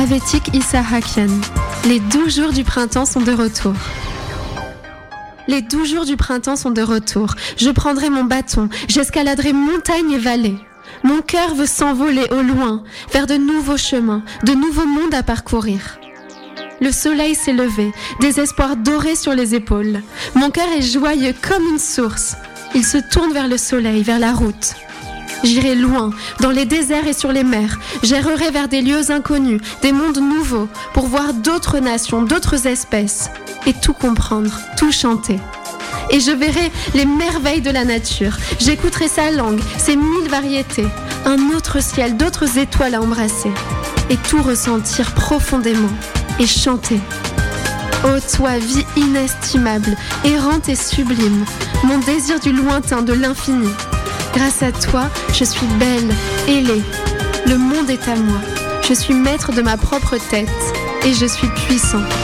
Helvétique Issahakian. Les 12 jours du printemps sont de retour. Les 12 jours du printemps sont de retour. Je prendrai mon bâton, j'escaladerai montagnes et vallées. Mon cœur veut s'envoler au loin, vers de nouveaux chemins, de nouveaux mondes à parcourir. Le soleil s'est levé, des espoirs dorés sur les épaules. Mon cœur est joyeux comme une source. Il se tourne vers le soleil, vers la route. J'irai loin, dans les déserts et sur les mers. J'errerai vers des lieux inconnus, des mondes nouveaux, pour voir d'autres nations, d'autres espèces, et tout comprendre, tout chanter. Et je verrai les merveilles de la nature. J'écouterai sa langue, ses 1000 variétés, un autre ciel, d'autres étoiles à embrasser, et tout ressentir profondément, et chanter. Ô toi, vie inestimable, errante et sublime, mon désir du lointain, de l'infini. Grâce à toi, je suis belle, ailée. Le monde est à moi. Je suis maître de ma propre tête et je suis puissant.